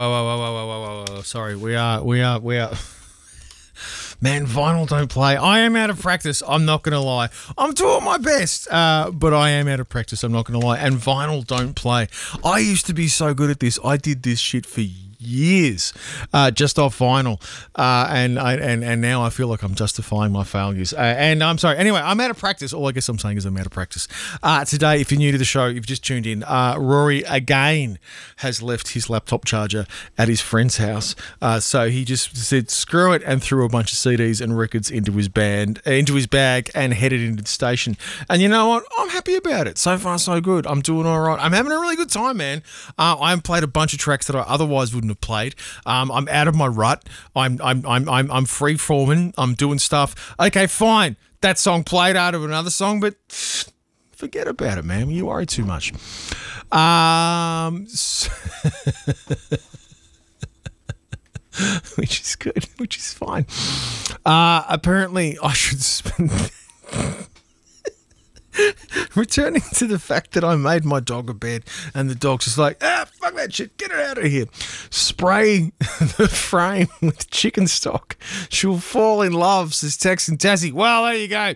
Oh. Sorry, we are. Man, vinyl don't play. I am out of practice. I'm not going to lie. I'm doing my best, but I am out of practice. I'm not going to lie. And vinyl don't play. I used to be so good at this. I did this shit for years, just off vinyl, and now I feel like I'm justifying my failures. And I'm sorry. Anyway, I'm out of practice. All I guess I'm saying is I'm out of practice. Today, if you're new to the show, you've just tuned in. Rory again has left his laptop charger at his friend's house, so he just said screw it and threw a bunch of CDs and records into his bag and headed into the station. And you know what? I'm happy about it. So far, so good. I'm doing all right. I'm having a really good time, man. I've played a bunch of tracks that I otherwise wouldn't have played. I'm out of my rut. I'm free forming. I'm doing stuff. Okay, fine. That song played out of another song, but forget about it, man. You worry too much. Which is good, which is fine. Apparently, I should spend. Returning to the fact that I made my dog a bed and the dog's just like, fuck that shit, get it out of here. Spray the frame with chicken stock. She'll fall in love, says Tex and Tassie. Well, there you go.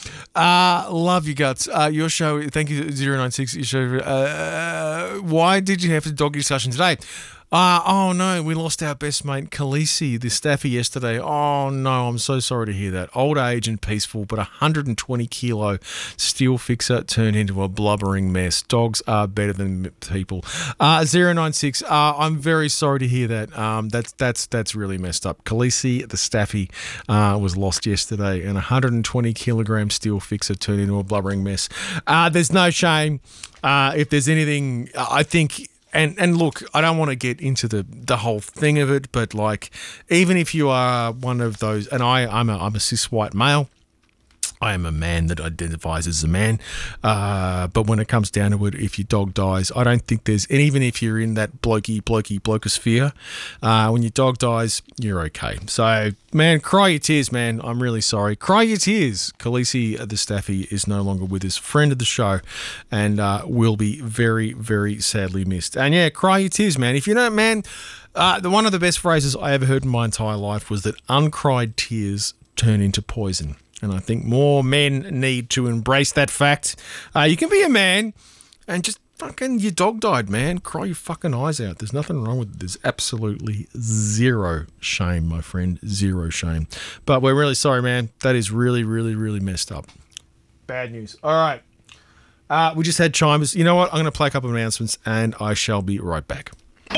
Love you guts. Your show, thank you, 096. Your show. Why did you have the doggy discussion today? Oh no, we lost our best mate Khaleesi, the staffy, yesterday. Oh no, I'm so sorry to hear that. Old age and peaceful, but 120 kilo steel fixer turned into a blubbering mess. Dogs are better than people. 096. I'm very sorry to hear that. That's really messed up. Khaleesi, the staffy, was lost yesterday, and 120 kilogram steel fixer turned into a blubbering mess. There's no shame. If there's anything, I think. And look, I don't want to get into the whole thing of it, but like, even if you are one of those, and I'm a cis white male, I am a man that identifies as a man, but when it comes down to it, if your dog dies, I don't think there's, and even if you're in that blokosphere, when your dog dies, you're okay. So, man, cry your tears, man. I'm really sorry. Cry your tears. Khaleesi, the staffy, is no longer with us. Friend of the show, and will be very, very sadly missed. And yeah, cry your tears, man. If you don't, man, one of the best phrases I ever heard in my entire life was that uncried tears turn into poison. And I think more men need to embrace that fact. You can be a man and just fucking, your dog died, man. Cry your fucking eyes out. There's nothing wrong with it. There's absolutely zero shame, my friend. Zero shame. But we're really sorry, man. That is really, really, really messed up. Bad news. All right. We just had chimers. You know what? I'm going to play a couple of announcements and I shall be right back.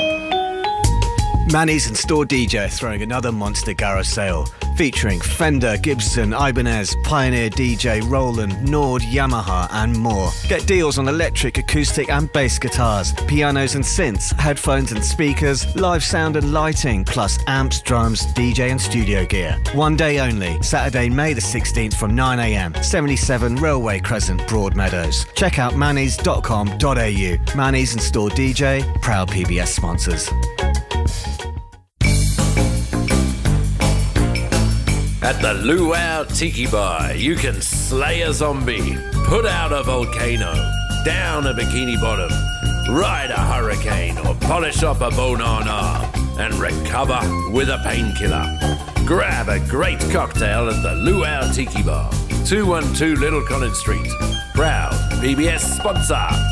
Manny's and Store DJ throwing another monster garage sale featuring Fender, Gibson, Ibanez, Pioneer DJ, Roland, Nord, Yamaha and more. Get deals on electric, acoustic and bass guitars, pianos and synths, headphones and speakers, live sound and lighting, plus amps, drums, DJ and studio gear. One day only, Saturday, May the 16th from 9am, 77 Railway Crescent, Broadmeadows. Check out mannies.com.au. Mannies and Store DJ, proud PBS sponsors. At the Luau Tiki Bar, you can slay a zombie, put out a volcano, down a bikini bottom, ride a hurricane, or polish off a bone-on arm, and recover with a painkiller. Grab a great cocktail at the Luau Tiki Bar, 212 Little Collins Street. Proud PBS sponsor.